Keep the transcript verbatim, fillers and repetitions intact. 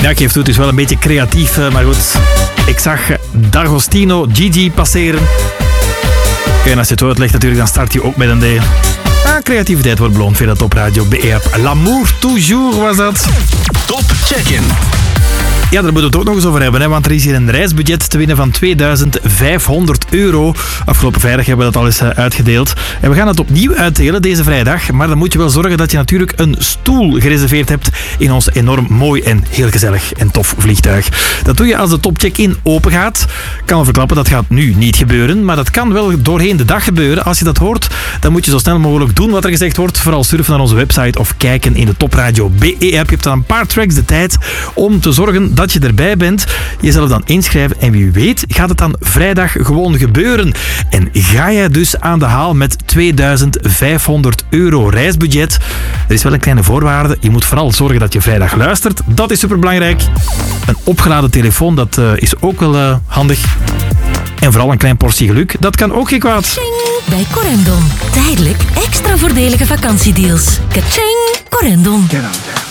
Ja, ik geef toe, het is wel een beetje creatief, maar goed. Ik zag D'Agostino Gigi passeren. En als je het uitlegt natuurlijk, dan start je ook met een D. Ah, creativiteit wordt beloond via de Top Radio B E-app. L'amour toujours was dat. Top Check-in. Ja, daar moeten we het ook nog eens over hebben, hè, want er is hier een reisbudget te winnen van tweeduizend vijfhonderd euro. Afgelopen vrijdag hebben we dat al eens uitgedeeld. En we gaan het opnieuw uitdelen deze vrijdag, maar dan moet je wel zorgen dat je natuurlijk een stoel gereserveerd hebt in ons enorm mooi en heel gezellig en tof vliegtuig. Dat doe je als de Top Check-in open gaat. Kan wel verklappen, dat gaat nu niet gebeuren, maar dat kan wel doorheen de dag gebeuren. Als je dat hoort, dan moet je zo snel mogelijk doen wat er gezegd wordt. Vooral surfen naar onze website of kijken in de Top Radio B E-app. Je hebt dan een paar tracks de tijd om te zorgen dat je erbij bent. Jezelf dan inschrijven en wie weet gaat het dan vrijdag gewoon gebeuren. En ga jij dus aan de haal met tweeduizend vijfhonderd euro reisbudget. Er is wel een kleine voorwaarde. Je moet vooral zorgen dat je vrijdag luistert. Dat is superbelangrijk. Een opgeladen telefoon, dat uh, is ook wel uh, handig. En vooral een klein portie geluk, dat kan ook geen kwaad. Bij Corendon. Tijdelijk extra voordelige vakantiedeals. Kaching! Corendon. Get out there.